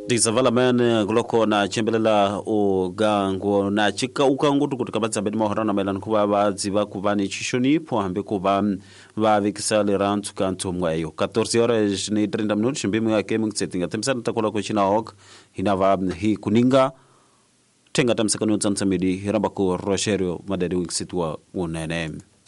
Tisavala mene gloko na chembelela o gango na chika ukangutu kutoka batsa bedima horana melan kuba baziba kubani chishoni po hambe kuba va vikisale rantu kanto mwayo 14 horas ni 30 minutos mbimu yake mungsettinga temsana takola ko china hok hinava hi kuninga tenga tamsakano tsamsamidi hiramba ko Rogerio madadi wiksitwa unene